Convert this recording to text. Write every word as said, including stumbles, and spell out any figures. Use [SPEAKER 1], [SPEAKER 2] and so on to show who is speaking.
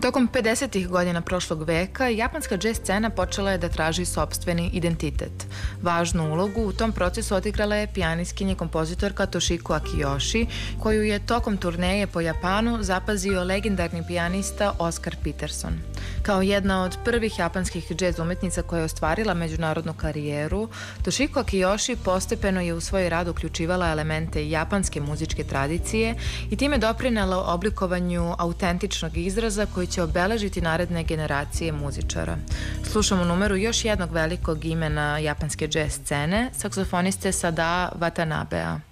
[SPEAKER 1] Tokom pedesetih godina prošlog veka, japanska džez scena počela je da traži sopstveni identitet. Važnu ulogu u tom procesu odigrala je pijanistkinja i kompozitorka Toshiko Akiyoshi, koju je tokom turneje po Japanu zapazio legendarni pijanista Oscar Peterson. Kao jedna od prvih japanskih džez umetnica koja je ostvarila međunarodnu karijeru, Toshiko Akiyoshi postepeno je u svoj rad uključivala elemente japanske muzičke tradicije i time doprinela oblikovanju autentičnog izraza koji će obeležiti naredne generacije muzičara. Slušamo numeru još jednog velikog imena japanske džez scene, saksofoniste Sadao Watanabea.